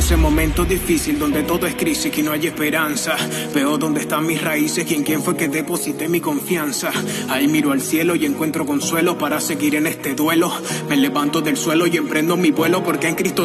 ese momento difícil donde todo es crisis y no hay esperanza. Veo dónde están mis raíces y en quién fue que deposité mi confianza. Ahí miro al cielo y encuentro consuelo para seguir en este duelo. Me levanto del suelo y emprendo mi vuelo porque en Cristo